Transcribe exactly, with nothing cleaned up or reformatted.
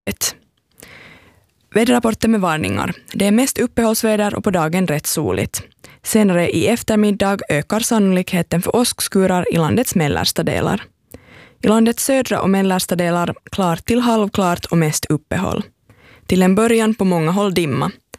Väderrapporten med varningar. Det är mest uppehållsväder och på dagen rätt soligt. Senare i eftermiddag ökar sannolikheten för åskskurar i landets mellersta delar. I landets södra och mellersta delar klart till halvklart och mest uppehåll. Till en början på många håll dimma.